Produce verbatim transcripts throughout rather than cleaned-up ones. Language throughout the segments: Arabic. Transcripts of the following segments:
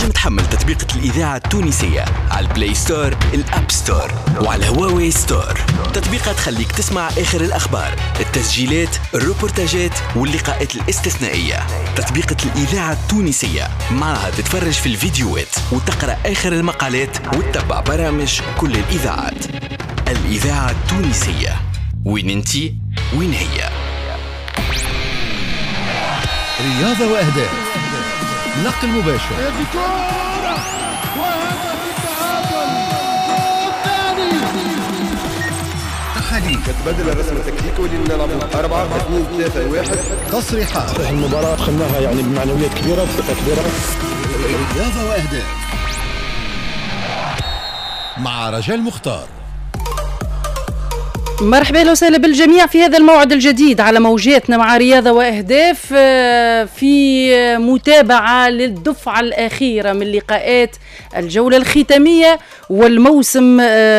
تنجم تحمل تطبيقة الإذاعة التونسية على البلاي ستور، الأب ستور، وعلى هواوي ستور. تطبيقات تخليك تسمع آخر الأخبار، التسجيلات، الروبورتاجات واللقاءات الاستثنائية. تطبيقة الإذاعة التونسية معها تتفرج في الفيديوهات وتقرأ آخر المقالات وتتبع برامج كل الإذاعات. الإذاعة التونسية، وين انتي وين هي. رياضة وأهداف، نقل مباشر، تحاليل، تبدل الرسم التكتيكي ولينا نلعبوا أربعة اثنين ثلاثة واحد، تصريحات. المباراة خلناها يعني بمعنويات كبيرة بثقة كبيرة. رياضة وأهداف مع رجال مختار. مرحبا وسهلا بالجميع في هذا الموعد الجديد على موجاتنا مع رياضة وأهداف، في متابعة للدفعة الأخيرة من لقاءات الجولة الختامية والموسم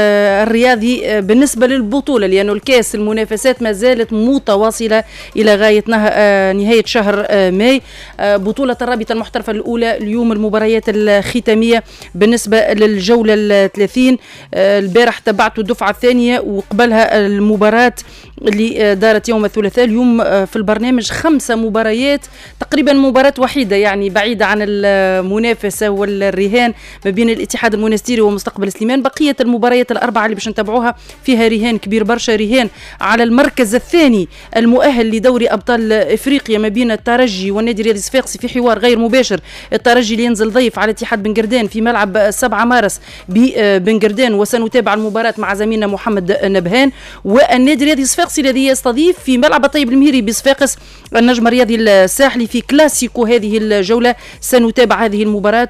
الرياضي بالنسبة للبطولة، لأن الكاس المنافسات ما زالت متواصلة إلى غاية نهاية شهر ماي. بطولة الرابطة المحترفة الأولى اليوم المباريات الختامية بالنسبة للجولة الثلاثين. البارح تبعت الدفعة الثانية وقبلها المباراة اللي دارت يوم الثلاثاء. اليوم في البرنامج خمسة مباريات، تقريبا مباراة وحيدة يعني بعيدة عن المنافسة والرهان ما بين الاتحاد المنستيري ومستقبل سليمان. بقية المباريات الأربعة اللي باش نتابعوها فيها رهان كبير برشا، رهان على المركز الثاني المؤهل لدوري أبطال إفريقيا ما بين الترجي والنادي الرياضي الصفاقسي في حوار غير مباشر. الترجي اللي ينزل ضيف على اتحاد بن قردان في ملعب سبعة مارس ببن قردان، وسنتابع المباراة مع زميلنا محمد نبهان. والنادي الرياضي الصفاقسي الذي يستضيف في ملعب طيب المهيري بصفاقس النجم الرياضي الساحلي في كلاسيكو هذه الجولة. سنتابع هذه المباراة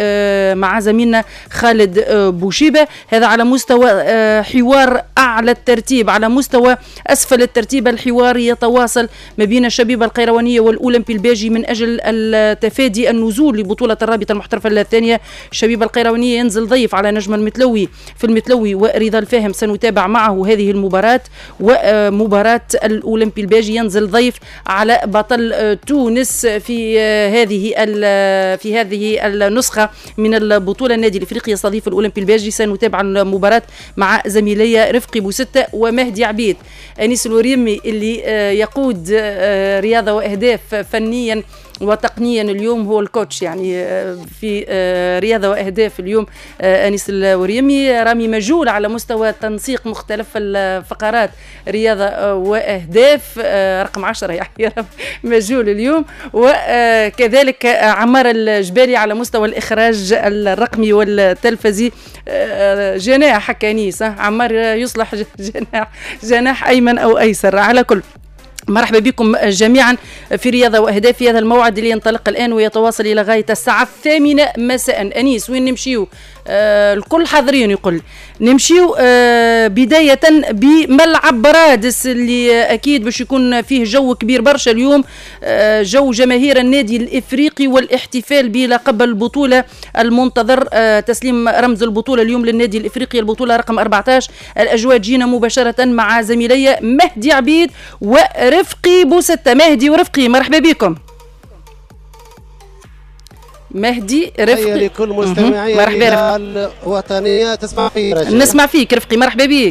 مع زميلنا خالد بوشيبة. هذا على مستوى حوار أعلى الترتيب. على مستوى أسفل الترتيب الحوار يتواصل ما بين الشبيبة القيروانية والأولمبي الباجي من أجل التفادي النزول لبطولة الرابطة المحترفة الثانية. الشبيبة القيروانية ينزل ضيف على نجم المتلوي في المتلوي ورضا الفاهم، سنتابع معه هذه المباراة. ومباراة الأولمبي الباجي ينزل ضيف على بطل تونس في هذه في هذه النسخة من البطولة. النادي الإفريقي يستضيف الأولمبي الباجي. سنتابع المباراة مع زميلي رفقي بوستة ومهدي عبيد. أنيس الوريمي اللي يقود رياضة وأهداف فنيا وتقنيا اليوم هو الكوتش يعني في رياضة وأهداف اليوم. أنيس الوريمي رامي مجهول على مستوى تنسيق مختلف الفقرات رياضة وأهداف، رقم عشرة يعني مجهول اليوم. وكذلك عمار الجبالي على مستوى الإخراج الرقمي والتلفزي. جناح حكى أنيس، عمار يصلح جناح جناح أيمن أو أيسر. على كل مرحبا بكم جميعا في رياضة وأهداف في هذا الموعد اللي ينطلق الآن ويتواصل إلى غاية الساعة الثامنة مساء. أنيس وين نمشيو؟ آه الكل حاضرين يقول نمشيو آه بداية بملعب برادس اللي أكيد باش يكون فيه جو كبير برشا اليوم، آه جو جماهير النادي الإفريقي والاحتفال بلقب البطولة المنتظر، آه تسليم رمز البطولة اليوم للنادي الإفريقي البطولة رقم أربعة عشر. الأجواء جينا مباشرة مع زميلي مهدي عبيد ورفقي بوستة. مهدي ورفقي مرحبا بكم. مهدي رفقي لكل مستمعي مرحبا الوطنية تسمع فيك رجاء. نسمع فيك رفقي مرحبا بك.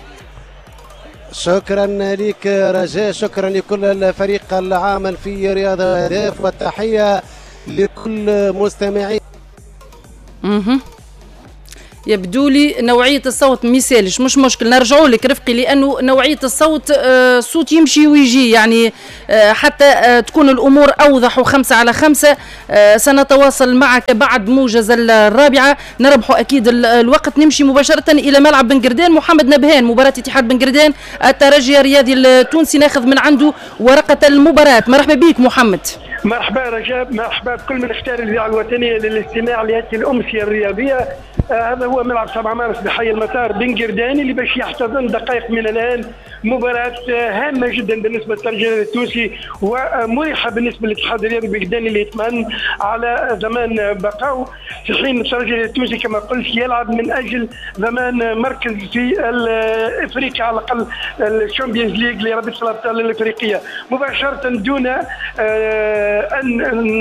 شكرا لك رجاء، شكرا لكل الفريق العامل في رياضة وأهداف، والتحية لكل مستمعي. اها يبدو لي نوعية الصوت ميسالش، مش مشكل نرجعوا لك رفقي، لأنه نوعية الصوت آه صوت يمشي ويجي يعني آه حتى آه تكون الأمور أوضح. وخمسة على خمسة آه سنتواصل معك بعد موجز الرابعة. نربحوا أكيد الوقت، نمشي مباشرة إلى ملعب بن قردان. محمد نبهان مباراة اتحاد بن قردان الترجي الرياضي التونسي، ناخذ من عنده ورقة المباراة. مرحبا بك محمد. مرحبا رجاء، مرحبا بكل من اختار الإذاعة الوطنية للاستماع لهذه الأمسية الرياضية. آه هذا هو ملعب سبعة مارس بحي المطار بن قردان اللي باش يحتضن دقائق من الآن مباراة هامة جدا بالنسبة للترجي التونسي ومريحة بالنسبة للاتحاد الرياضي بن قردان اللي يطمئن على ضمان بقائه، في حين الترجي التونسي كما قلت يلعب من أجل ضمان مركز في افريقيا على الأقل الشامبيونز ليج لرابطة الأبطال الإفريقية. مباشرة دون آه ان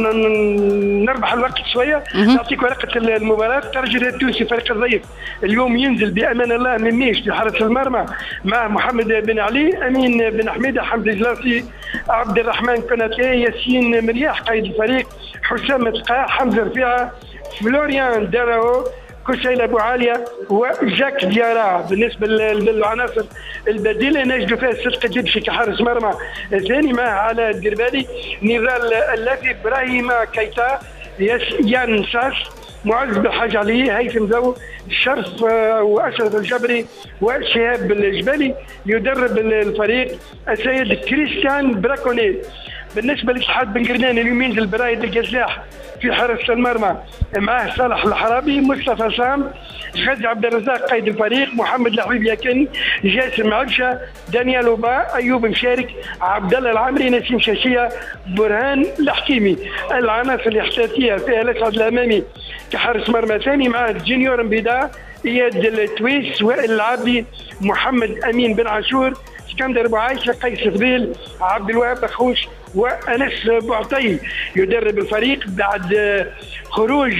نربح الوقت شويه. نعطيك ورقه المباراه. الترجي التونسي فريق ضيف اليوم ينزل بامان الله من نيش في حرس المرمى مع محمد بن علي، امين بن حميده، حمزه جلاسي، عبد الرحمن كوناتي، ياسين مرياح قائد الفريق، حسام تقاع، حمزه رفيعه، فلوريان داراو، كسيل ابو عاليه وجاك ديارا. بالنسبه للعناصر البديله نجد فيها صدق الجدشي كحارس مرمى ثاني معه علاء الدربالي، نضال اللافي، ابراهيم كيتا، يان ساس، معز بالحاج علي، هيثم زو، الشرف واشرف الجبري وشهاب الجبالي. يدرب الفريق السيد كريستيان براكوني. بالنسبه لاتحاد بن قردان اليوم ينزل برايد الجزلاح في حرس المرمى معاه صالح الحرابي، مصطفى سام، غازي عبد الرزاق قائد الفريق، محمد الحبيب ياكن، جاسم عبشه، دانيال وبا، ايوب مشارك، عبد الله العمري، نسيم شاشيه، برهان الحكيمي. العناصر الاحتياطيه فيها الاسعد الامامي كحارس مرمى ثاني معاه جونيور مبيدا، اياد التويس، وائل العابدي، محمد امين بن عاشور، اسكندر ابو عايشه، قيس فضيل، عبد الوهاب بخوش وانس بوعطي. يدرب الفريق بعد خروج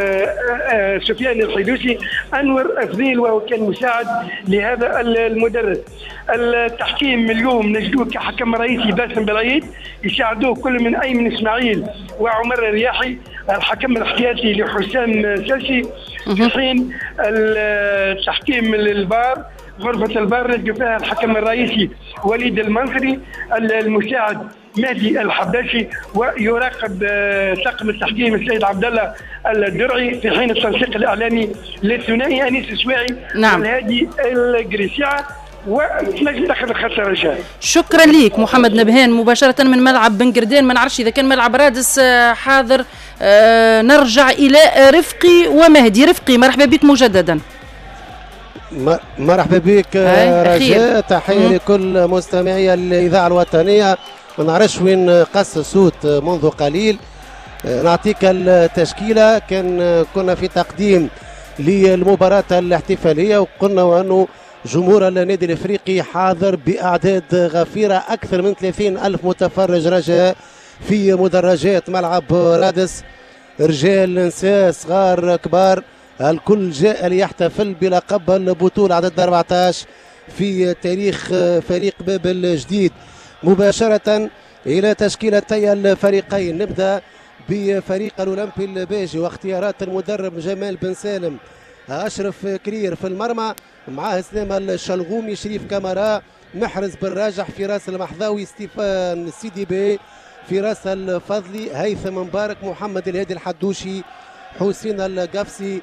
سفيان الحيدوسي انور افضيل وهو كان مساعد لهذا المدرب. التحكيم اليوم نجدوه كحكم رئيسي باسم بالعيد، يساعدوه كل من ايمن اسماعيل وعمر الرياحي. الحكم الاحتياطي لحسام ساسي. في حين التحكيم للفار غرفة البار نلقى فيها الحكم الرئيسي وليد المنصري، المساعد مهدي الحباشي، ويراقب طاقم التحكيم السيد عبد الله الدرعي، في حين التنسيق الاعلامي للثنائي انيس السواعي نعم. والهادي القريسيعه. ونجم تاخذ الخساره رجال. شكرا ليك محمد نبهان مباشره من ملعب بن قردان. ما نعرفش اذا كان ملعب رادس حاضر. أه نرجع الى رفقي ومهدي. رفقي مرحبا بك مجددا. مرحبا بك رجاء، تحيه لكل مستمعي الاذاعه الوطنيه. ما نعرفش وين قص الصوت منذ قليل. نعطيك التشكيله. كان كنا في تقديم للمباراه الاحتفاليه وقلنا وانه جمهور النادي الافريقي حاضر باعداد غفيره، اكثر من ثلاثين الف متفرج رجاء في مدرجات ملعب رادس، رجال نساء صغار كبار، الكل جاء ليحتفل بلقب البطولة عدد أربعة عشر في تاريخ فريق باب الجديد. مباشرة إلى تشكيلتي الفريقين. نبدأ بفريق الأولمبي الباجي واختيارات المدرب جمال بن سالم، أشرف كرير في المرمى، معاه سلام الشلغومي، شريف كامارا، محرز بن راجح، فراس المحظاوي، ستيفان سيدي بي، فراس الفضلي، هيثم مبارك، محمد الهادي الحدوشي، حسين القفسي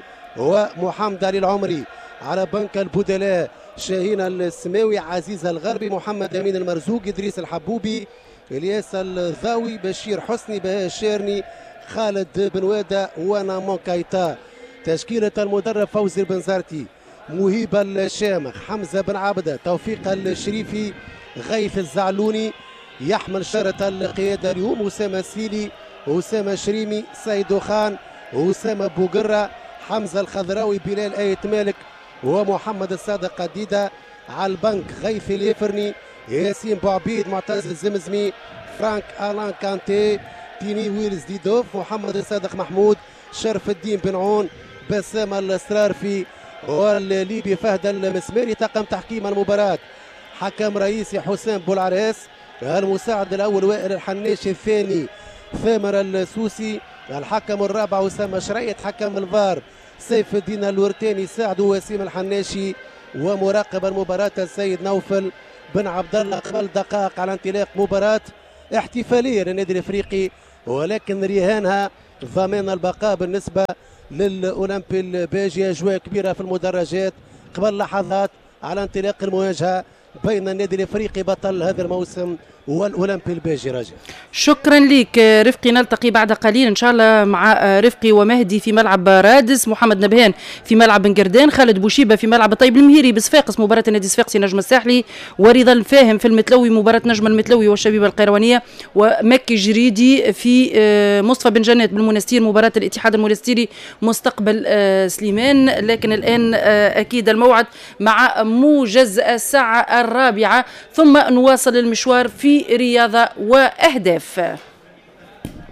ومحمد علي العمري. على بنك البدلاء شاهين السماوي، عزيز الغربي، محمد امين المرزوق، ادريس الحبوبي، الياس الضاوي، بشير حسني، بهاء الشيرني، خالد بن واده ونامون كايتا. تشكيلة المدرب فوزي بن زارتي، مهيب الشامخ، حمزه بن عبده، توفيق الشريفي، غيث الزعلوني. يحمل شارة القيادة اليوم أسامة السيلي، أسامة شريمي، سيد خان، أسامة بوقرة، حمزة الخضراوي، بلال آية مالك ومحمد الصادق قديدة. على البنك غيث اليفرني، ياسين بوعبيد، معتز الزمزمي، فرانك آلان كانتي، تيني ويلز ديدوف، محمد الصادق محمود، شرف الدين بن عون، بسام الاسرارفي والليبي فهد المسماري. طاقم تحكيم المباراة حكم رئيسي حسام بولعراس، المساعد الاول وائل الحناشي، الثاني ثامر السوسي، الحكم الرابع اسامه شريط، حكم الفار سيف الدين الورتاني، ساعده وسيم الحناشي، ومراقب المباراة السيد نوفل بن عبد الله. قبل دقائق على انطلاق مباراة احتفالية للنادي الافريقي، ولكن رهانها ضمان البقاء بالنسبة للأولمبي الباجي. أجواء كبيرة في المدرجات قبل لحظات على انطلاق المواجهة بين النادي الافريقي بطل هذا الموسم والاولمبي الباجي. راجع شكرا لك رفقي. نلتقي بعد قليل ان شاء الله مع رفقي ومهدي في ملعب رادس، محمد نبهان في ملعب بن قردان، خالد بوشيبه في ملعب طيب المهيري بصفاقس مباراه النادي الصفاقسي نجم الساحلي، ورضا الفاهم في المتلوي مباراه نجم المتلوي والشبيبه القيروانيه، ومكي جريدي في مصطفى بن جنات بالمنستير مباراه الاتحاد المنستيري مستقبل سليمان. لكن الان اكيد الموعد مع موجز الساعه الرابعه، ثم نواصل المشوار في رياضة وأهداف.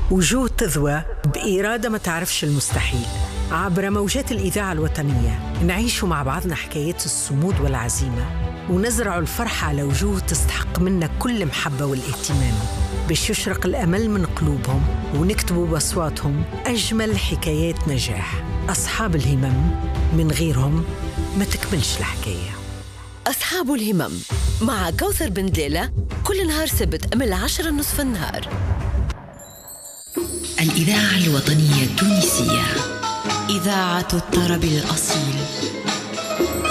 وجوه تضوى بإرادة ما تعرفش المستحيل. عبر موجات الإذاعة الوطنية نعيش مع بعضنا حكايات الصمود والعزيمة، ونزرع الفرحة على وجوه تستحق منا كل محبة والاهتمام، باش يشرق الأمل من قلوبهم ونكتبوا بأصواتهم أجمل حكايات نجاح. أصحاب الهمم، من غيرهم ما تكملش الحكاية. أصحاب الهمم مع كوثر بن دليلة، كل نهار سبت من العشرة نصف النهار. الإذاعة الوطنية التونسية، إذاعة الطرب الأصيل.